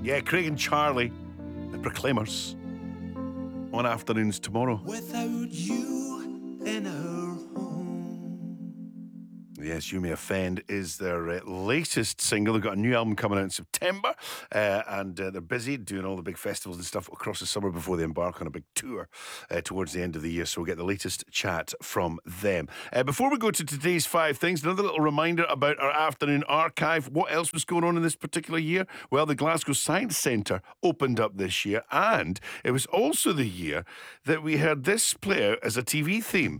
Yeah, Craig and Charlie, the Proclaimers, on afternoons tomorrow. Without you in our home. Yes, You May Offend is their latest single. They've got a new album coming out in September, and they're busy doing all the big festivals and stuff across the summer before they embark on a big tour towards the end of the year. So we'll get the latest chat from them. Before we go to today's 5 things, another little reminder about our afternoon archive. What else was going on in this particular year? Well, the Glasgow Science Centre opened up this year, and it was also the year that we heard this play out as a TV theme.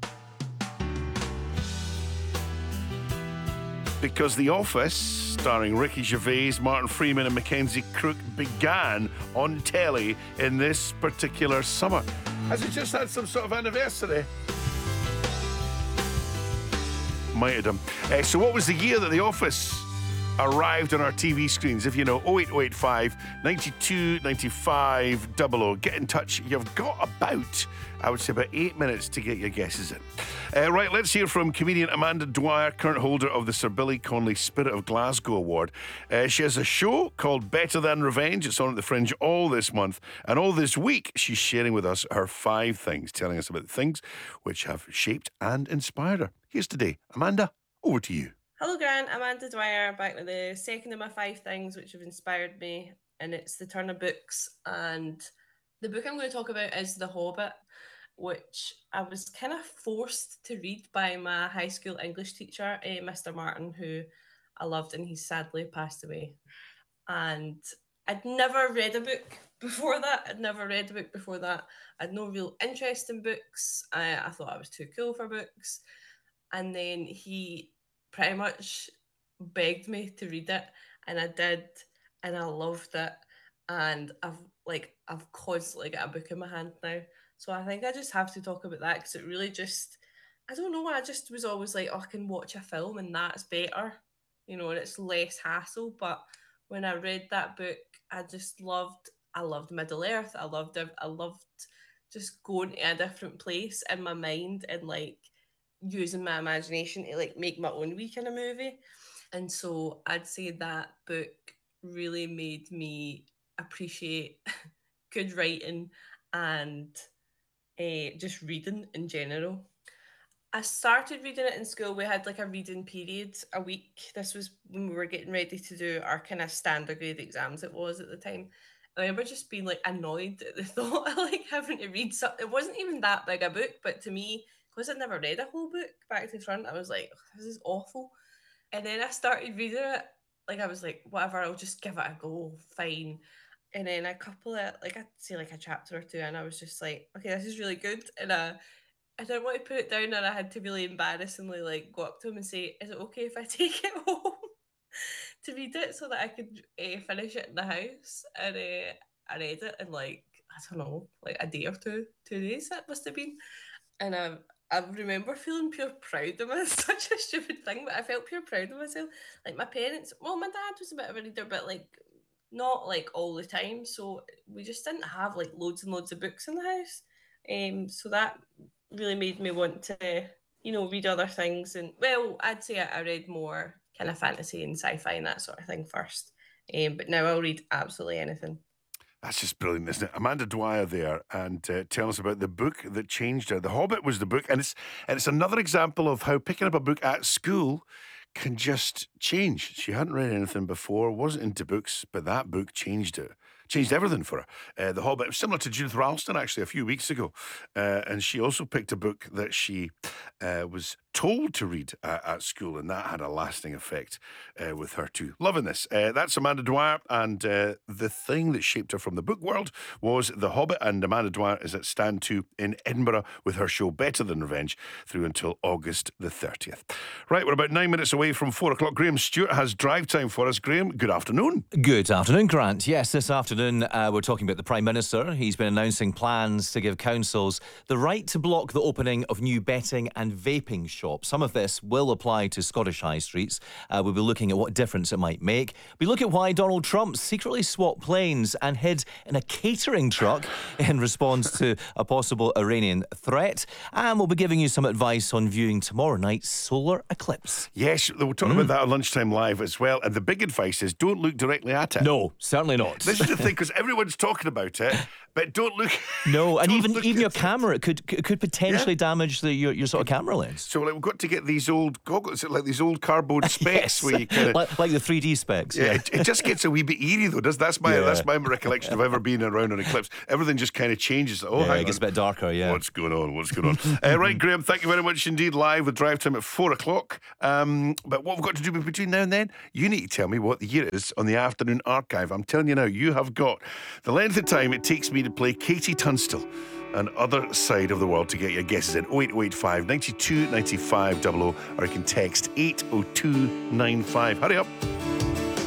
Because The Office, starring Ricky Gervais, Martin Freeman and Mackenzie Crook, began on telly in this particular summer. Has it just had some sort of anniversary? Might have done. So what was the year that The Office arrived on our TV screens? If you know, 08085 92 95 00. Get in touch. You've got about, I would say, about 8 minutes to get your guesses in. Right, let's hear from comedian Amanda Dwyer, current holder of the Sir Billy Connolly Spirit of Glasgow Award. She has a show called Better Than Revenge. It's on at the Fringe all this month. And all this week, she's sharing with us her 5 things, telling us about the things which have shaped and inspired her. Here's today. Amanda, over to you. Hello, Grant. Amanda Dwyer, back with the second of my 5 things which have inspired me, and it's the turn of books. And the book I'm going to talk about is The Hobbit, which I was kind of forced to read by my high school English teacher, Mr. Martin, who I loved, and he's sadly passed away. And I'd never read a book before that. I'd no real interest in books. I thought I was too cool for books. And then he pretty much begged me to read it, and I did, and I loved it. And I've constantly got a book in my hand now. So I think I just have to talk about that, because it really just, I don't know, I just was always like, oh, I can watch a film and that's better, and it's less hassle. But when I read that book, I loved Middle Earth. I loved just going to a different place in my mind and using my imagination to make my own wee kind of movie. And so I'd say that book really made me appreciate good writing and just reading in general. I started reading it in school. We had a reading period a week. This was when we were getting ready to do our kind of standard grade exams, it was at the time. I remember just being annoyed at the thought of having to read something. It wasn't even that big a book, but to me, because I'd never read a whole book back to front, I was like, oh, this is awful. And then I started reading it. I was like, whatever, I'll just give it a go, fine. And then a couple of, I'd say a chapter or 2, and I was just like, okay, this is really good. And I didn't want to put it down, and I had to really embarrassingly go up to him and say, is it okay if I take it home to read it so that I could finish it in the house? And I read it in I don't know, a day or 2 days it must have been. And I remember feeling pure proud of myself. Such a stupid thing, but I felt pure proud of myself. My parents, well, my dad was a bit of a reader, but not all the time. So we just didn't have loads and loads of books in the house. So that really made me want to, read other things. And well, I'd say I read more kind of fantasy and sci-fi and that sort of thing first. But now I'll read absolutely anything. That's just brilliant, isn't it? Amanda Dwyer there, and tell us about the book that changed her. The Hobbit was the book, and it's another example of how picking up a book at school can just change. She hadn't read anything before, wasn't into books, but that book changed it. Changed everything for her. The Hobbit was similar to Judith Ralston, actually, a few weeks ago. And she also picked a book that she was told to read at school, and that had a lasting effect with her too. Loving this. That's Amanda Dwyer, and the thing that shaped her from the book world was The Hobbit, and Amanda Dwyer is at Stand 2 in Edinburgh with her show Better Than Revenge through until August the 30th. Right, we're about 9 minutes away from 4 o'clock. Graham Stewart has drive time for us. Graham, good afternoon. Good afternoon, Grant. Yes, this afternoon afternoon, we're talking about the Prime Minister. He's been announcing plans to give councils the right to block the opening of new betting and vaping shops. Some of this will apply to Scottish high streets. We'll be looking at what difference it might make. We look at why Donald Trump secretly swapped planes and hid in a catering truck in response to a possible Iranian threat. And we'll be giving you some advice on viewing tomorrow night's solar eclipse. Yes, we'll talk about that on Lunchtime Live as well. And the big advice is don't look directly at it. No, certainly not. This is the thing, because everyone's talking about it, but don't look. No, and don't even look your at it. camera, it could potentially damage your sort of camera lens. So we've got to get these old goggles, like these old cardboard specs, Yes, where you kind of. like the 3D specs. Yeah, it just gets a wee bit eerie though. That's my recollection of ever being around an eclipse. Everything just kind of changes. Oh, Yeah, hang it gets a on. bit darker, yeah. What's going on? Right, Graham, thank you very much indeed. Live with Drive Time at 4 o'clock. But what we've got to do between now and then, you need to tell me what the year is on the afternoon archive. I'm telling you now, you have got the length of time it takes me to play Katie Tunstall and Other Side of the World to get your guesses in 08085 92 95 00, or you can text 80295. Hurry up.